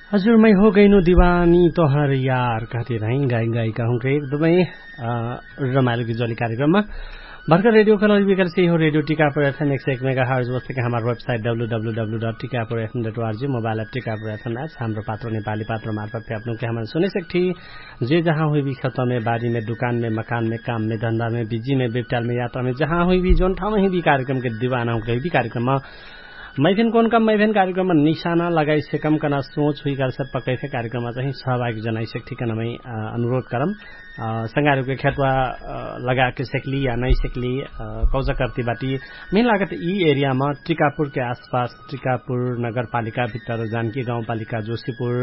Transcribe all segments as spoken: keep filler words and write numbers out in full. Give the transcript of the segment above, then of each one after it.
हजुर मैं हो गइनु दीवानी तोहर यार कहते रहीं गाई गायिका हुँ एकदमै रमाइलो गीत कार्यक्रममा भर्खर रेडियो कलर विकल से हो रेडियो टिकापुर एफएम एक सौ एक मेगा हर्ज बस्ती हमारे website W W W dot Tikapur FM dot ORG mobile app Tikapur FM app हाम्रो पात्र नेपाली पात्र मार्फत आपनो के हम सुने सकती जे जहाँ हुई भी खेतों में बाड़ी में दुकान में मकान में काम में धंधा में बिजी में बेपटाल में यात्रा में जहाँ हुई भी जोन ठाउँ भी कार्यक्रम के दीवाना हो कहीं भी कार्यक्रम में मैथिन कोन कम मैथिन कार्यक्रममा निशाना लगाइसकम कना सोच हुई कर सब पकै थे कार्यक्रममा चाहिँ सहभागी जनाइसक ठिकानामै अनुरोध करम संगारुको खेतवा लगा के सकली या नहीं सकली कौजा करती बाटी मेन लागत ई एरियामा टिकापुर के आसपास टिकापुर नगरपालिका भित्र जानकी गाउँपालिका जोशीपुर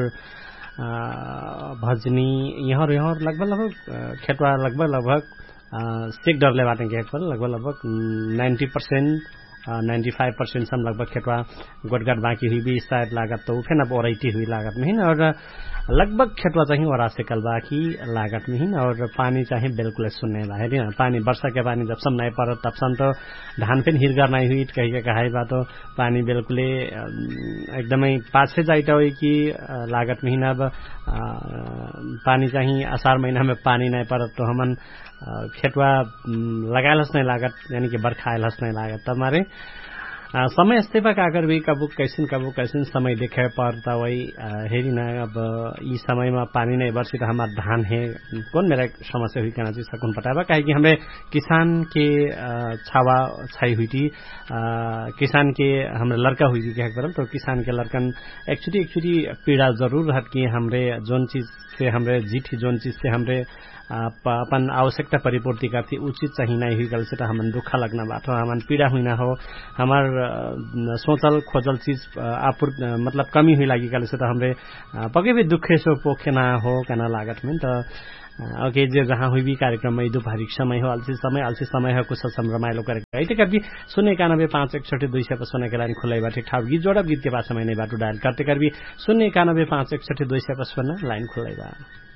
भजनी यहाँ यहाँ लगभग लगभग खेतवा लगभग लगभग सेक्टरले बाटे खेतवा लगभग लगभग ninety percent ninety five percent some लगभग खेतवा गोटगाट बाकी हुई भी शायद लागत तो उठे न ओरैटी हुई लागत में और लगभग खेतवा चाहिए और आसेकल बाकी लागत में ही और पानी चाहिए बिल्कुल सुनने ला है पानी वर्षा के पानी जब सम नहीं पर तब सम तो धान फिर हिरगर नहीं हुई कहीं के कहा बात तो पानी बिल्कुल एकदमै पाछे जाइटा हुई कि लागत में ही अब पानी चाहिए आषाढ़ महीना में पानी नहीं पर तो हमन खेतवा लगाए नहीं लागत यानी कि बरखाए नहीं लागत तमारे समय इस्तेफा काकर भी कबू कैसन कबू कैसन समय देखे पड़ता वही हेरी ना अब इस समय में पानी नहीं बरसी तो हमारा धान है कौन मेरा समस्या हुई कहना चाहिए सकून पटावा कहे कि हमें किसान के छावा छाई हुई थी किसान के हमारे लड़का हुई थी क्या करम तो किसान के लड़कन एक्चुअली एक्चुअली पीड़ा जरूर हट कि हमरे जोन चीज से हमरे जीठी जोन चीज से हमरे अपन आवश्यकता परिपूर्ति करती उचित चाहिए नहीं हुई गल से तो हमन दुख लगना बात हो हमन पीड़ा हुई ना हो हमार सोचल खोजल चीज आपूर्त मतलब कमी हुई लगी गल से तो हमरे पके भी दुखे सो पोखे ना हो कहना लागत में तो ओके जे जहाँ हुई भी कार्यक्रम में दोपहरी समय हो अलसी समय अलसी समय है कुछ सम रमाइलो करेगा ऐसे कभी शून्य इक्यानबे पांच एकसठी दुई सय पचपन्न के लाइन खुलाई बाटे ठाव गीत जोड़ा गीत के पास समय नहीं बाटू डायल करते कर भी शून्य इक्यानबे पांच एकसठी दुई सय पचपन्न लाइन खुलाई बा।